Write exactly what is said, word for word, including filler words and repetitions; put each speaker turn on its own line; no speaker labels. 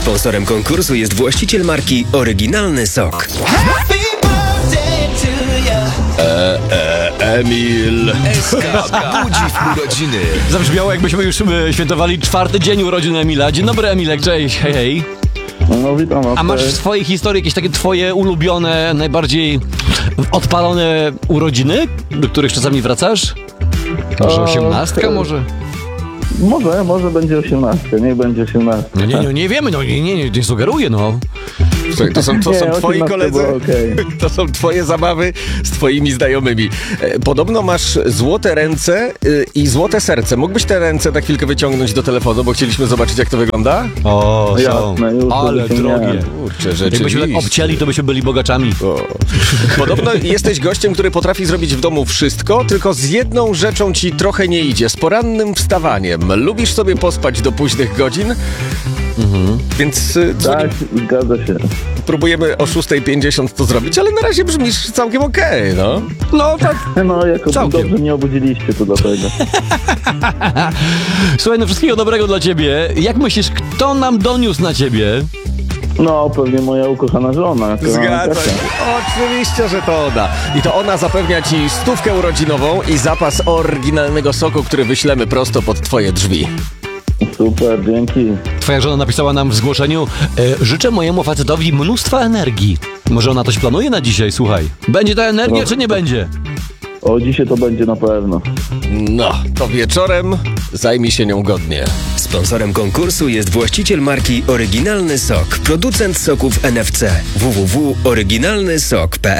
Sponsorem konkursu jest właściciel marki Oryginalny Sok.
E, e, Emil.
S K budzi w urodziny.
Zabrzmiało, jakbyśmy już e, świętowali czwarty dzień urodzin Emila. Dzień dobry, Emilek, cześć, hej, hej.
No witam was.
A masz w swojej historii jakieś takie twoje ulubione, najbardziej odpalone urodziny, do których czasami wracasz? Może
O,
osiemnastka,
e,
może?
Może, może będzie osiemnastka, niech będzie osiemnastka.
No nie, nie, nie wiemy, no nie, nie, nie, nie sugeruję, no.
Słuchaj, to są, to
Nie,
są twoi
osiemnastka
koledzy,
była okej.
to są twoje zabawy z twoimi znajomymi. E, Podobno masz złote ręce y, i złote serce. Mógłbyś te ręce na chwilkę wyciągnąć do telefonu, bo chcieliśmy zobaczyć, jak to wygląda?
O, są.
Jasne, już
Ale
to wyciągnąłem.
drogie.
Kurczę,
Jakbyśmy
rzeczywiście.
tak obcięli, to byśmy byli bogaczami.
O. Podobno jesteś gościem, który potrafi zrobić w domu wszystko, tylko z jedną rzeczą ci trochę nie idzie. Z porannym wstawaniem. Lubisz sobie pospać do późnych godzin? Mhm. Więc y, dzwoni-
Tak, zgadza się.
próbujemy o szósta pięćdziesiąt to zrobić, ale na razie brzmisz całkiem okej, no.
No tak.
No, jako
Całkiem.
dobrze mnie obudziliście, to dlatego.
Słuchaj, no wszystkiego dobrego dla ciebie. Jak myślisz, kto nam doniósł na ciebie?
No, pewnie moja ukochana żona. kochana
Zgadza
Kasia.
się. Oczywiście, że to ona. I to ona zapewnia ci stówkę urodzinową i zapas oryginalnego soku, który wyślemy prosto pod twoje drzwi.
Super, dzięki.
Twoja żona napisała nam w zgłoszeniu: e, życzę mojemu facetowi mnóstwa energii. Może ona coś planuje na dzisiaj, słuchaj. Będzie ta energia,
No.
czy nie będzie?
O, dzisiaj to będzie na pewno.
No, to wieczorem zajmij się nią godnie.
Sponsorem konkursu jest właściciel marki Oryginalny Sok, producent soków N F C. w w w kropka oryginalny sok kropka p l